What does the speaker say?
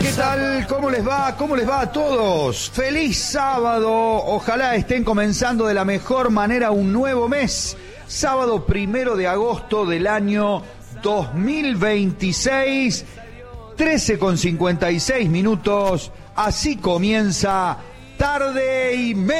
¿Qué tal? ¿Cómo les va? ¿Cómo les va a todos? ¡Feliz sábado! Ojalá estén comenzando de la mejor manera un nuevo mes. Sábado 1 de agosto del año 2026, 13:56. Así comienza Tarde y Media.